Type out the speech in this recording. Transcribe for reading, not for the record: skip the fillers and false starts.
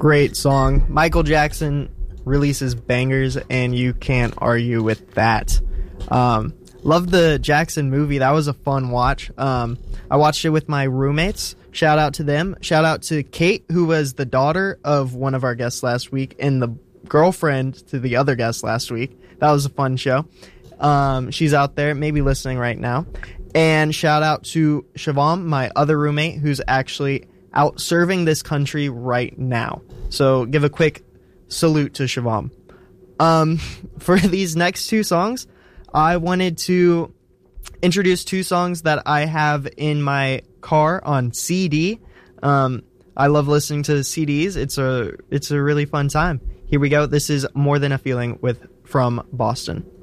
Great song. Michael Jackson releases bangers, and you can't argue with that. Love the Jackson movie. That was a fun watch. I watched it with my roommates. Shout out to them. Shout out to Kate, who was the daughter of one of our guests last week, and the girlfriend to the other guest last week. That was a fun show. She's out there, maybe listening right now. And shout out to Shivam, my other roommate, who's actually out serving this country right now. So give a quick salute to Shivam. For these next two songs, I wanted to introduce two songs that I have in my car on CD. I love listening to CDs. It's a really fun time. Here we go. This is More Than a Feeling from Boston.